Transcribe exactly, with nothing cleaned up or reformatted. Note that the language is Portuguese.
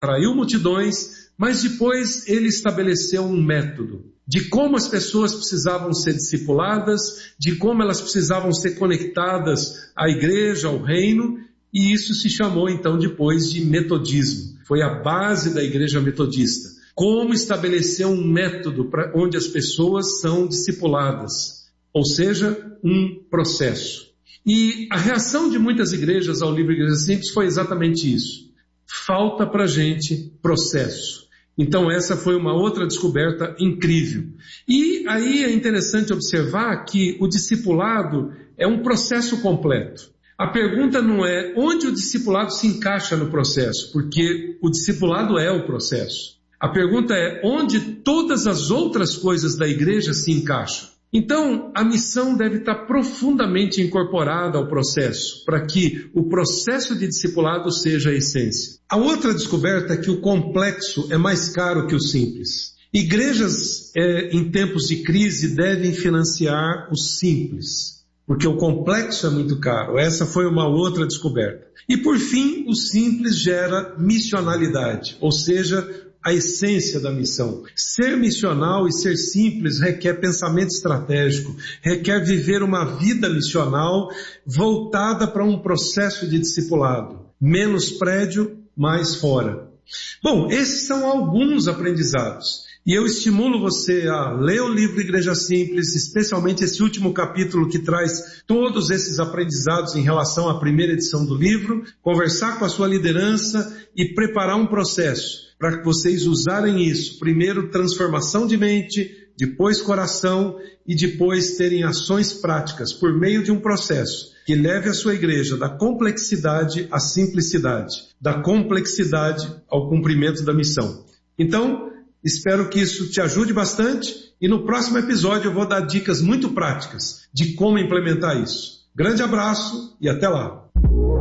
atraiu multidões, mas depois ele estabeleceu um método de como as pessoas precisavam ser discipuladas, de como elas precisavam ser conectadas à igreja, ao reino, e isso se chamou então depois de metodismo. Foi a base da igreja metodista. Como estabelecer um método para onde as pessoas são discipuladas, ou seja, um processo. E a reação de muitas igrejas ao livro Igreja Simples foi exatamente isso. Falta para a gente processo. Então essa foi uma outra descoberta incrível. E aí é interessante observar que o discipulado é um processo completo. A pergunta não é onde o discipulado se encaixa no processo, porque o discipulado é o processo. A pergunta é onde todas as outras coisas da igreja se encaixam. Então, a missão deve estar profundamente incorporada ao processo, para que o processo de discipulado seja a essência. A outra descoberta é que o complexo é mais caro que o simples. Igrejas é, em tempos de crise devem financiar o simples, porque o complexo é muito caro. Essa foi uma outra descoberta. E por fim, o simples gera missionalidade, ou seja, a essência da missão. Ser missional e ser simples requer pensamento estratégico, requer viver uma vida missional voltada para um processo de discipulado. Menos prédio, mais fora. Bom, esses são alguns aprendizados. E eu estimulo você a ler o livro Igreja Simples, especialmente esse último capítulo que traz todos esses aprendizados em relação à primeira edição do livro, conversar com a sua liderança e preparar um processo para que vocês usarem isso. Primeiro, transformação de mente, depois coração e depois terem ações práticas por meio de um processo que leve a sua igreja da complexidade à simplicidade, da complexidade ao cumprimento da missão. Então, espero que isso te ajude bastante e no próximo episódio eu vou dar dicas muito práticas de como implementar isso. Grande abraço e até lá!